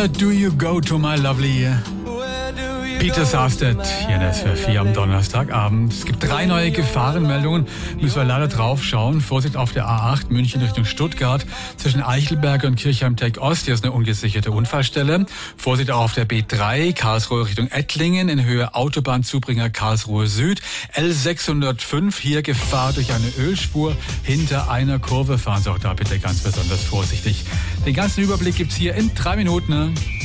Where do you go to my lovely Peter Sarstedt hier in SWR 4 am Donnerstagabend. Es gibt 3 neue Gefahrenmeldungen, müssen wir leider drauf schauen. Vorsicht auf der A8 München Richtung Stuttgart zwischen Eichelberg und Kirchheim-Teck-Ost. Hier ist eine ungesicherte Unfallstelle. Vorsicht auch auf der B3 Karlsruhe Richtung Ettlingen in Höhe Autobahnzubringer Karlsruhe Süd. L605 hier Gefahr durch eine Ölspur hinter einer Kurve. Fahren Sie auch da bitte ganz besonders vorsichtig. Den ganzen Überblick gibt's hier in 3 Minuten.